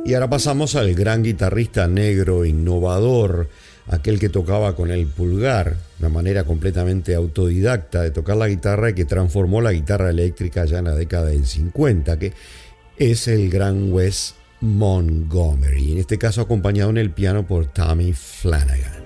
Y ahora pasamos al gran guitarrista negro innovador, aquel que tocaba con el pulgar, una manera completamente autodidacta de tocar la guitarra y que transformó la guitarra eléctrica ya en la década del 50, que es el gran Wes Montgomery, en este caso acompañado en el piano por Tommy Flanagan.